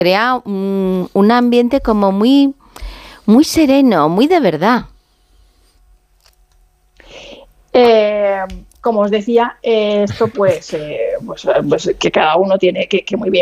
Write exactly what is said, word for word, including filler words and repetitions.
crea un, un ambiente como muy, muy sereno, muy de verdad. Eh, como os decía, eh, esto pues, eh, pues, pues que cada uno tiene que, que muy bien